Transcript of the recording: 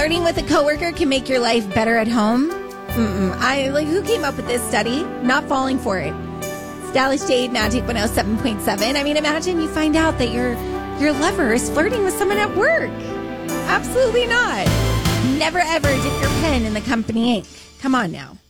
flirting with a coworker can make your life better at home? Who came up with this study? Not falling for it. Stylish Jade, Magic 107.7. I mean, imagine you find out that your lover is flirting with someone at work. Absolutely not. Never ever dip your pen in the company ink. Come on now.